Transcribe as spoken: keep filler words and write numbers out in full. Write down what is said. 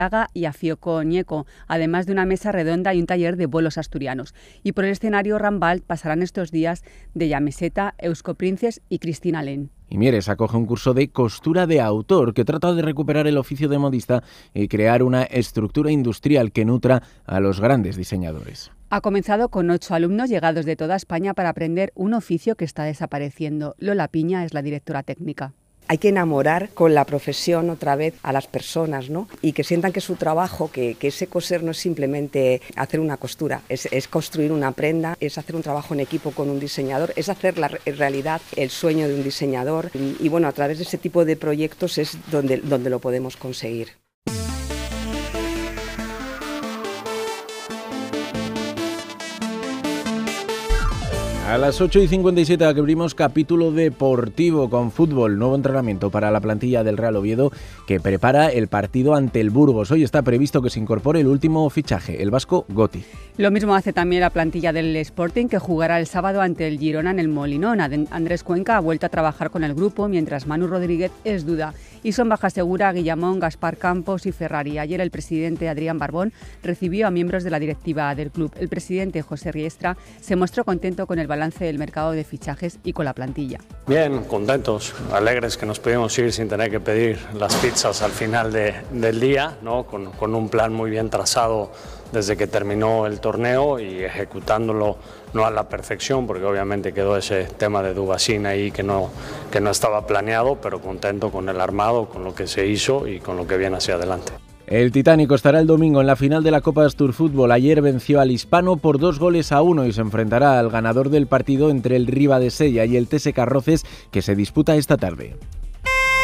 y Afioco-Ñeco, además de una mesa redonda y un taller de bolos asturianos. Y por el escenario Rambalt pasarán estos días de Yameseta, Euskoprinces y Cristina Len. Y Mieres acoge un curso de costura de autor que trata de recuperar el oficio de modista y crear una estructura industrial que nutra a los grandes diseñadores. Ha comenzado con ocho alumnos llegados de toda España para aprender un oficio que está desapareciendo. Lola Piña es la directora técnica. Hay que enamorar con la profesión otra vez a las personas, ¿no? Y que sientan que su trabajo, que, que ese coser no es simplemente hacer una costura, es, es construir una prenda, es hacer un trabajo en equipo con un diseñador, es hacer la realidad el sueño de un diseñador. Y, y bueno, a través de ese tipo de proyectos es donde, donde lo podemos conseguir. A las ocho y cincuenta y siete abrimos capítulo deportivo con fútbol, nuevo entrenamiento para la plantilla del Real Oviedo que prepara el partido ante el Burgos. Hoy está previsto que se incorpore el último fichaje, el vasco Goti. Lo mismo hace también la plantilla del Sporting, que jugará el sábado ante el Girona en el Molinón. Andrés Cuenca ha vuelto a trabajar con el grupo, mientras Manu Rodríguez es duda. Y son baja segura Guillamón, Gaspar Campos y Ferrari. Ayer el presidente Adrián Barbón recibió a miembros de la directiva del club. El presidente José Riestra se mostró contento con el balance del mercado de fichajes y con la plantilla. Bien, contentos, alegres que nos pudimos ir sin tener que pedir las pizzas al final de, del día, ¿no? Con, con un plan muy bien trazado desde que terminó el torneo y ejecutándolo no a la perfección, porque obviamente quedó ese tema de Dubasín ahí que no, que no estaba planeado, pero contento con el armado, con lo que se hizo y con lo que viene hacia adelante. El Titánico estará el domingo en la final de la Copa Astur Fútbol. Ayer venció al Hispano por dos goles a uno y se enfrentará al ganador del partido entre el Ribadesella y el T S K Roces, que se disputa esta tarde.